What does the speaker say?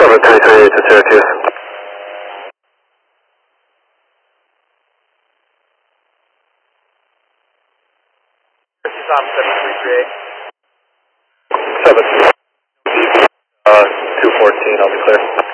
733 to Syracuse. Tom 7338. 7, 214, I'll be clear.